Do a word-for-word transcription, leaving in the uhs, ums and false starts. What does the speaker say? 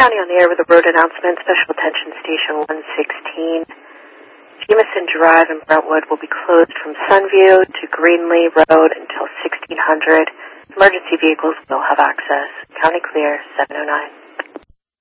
County on the air with a road announcement. Special attention station one sixteen. Jameson Drive in Brentwood will be closed from Sunview to Greenlee Road until sixteen hundred. Emergency vehicles will have access. County clear, seven oh nine.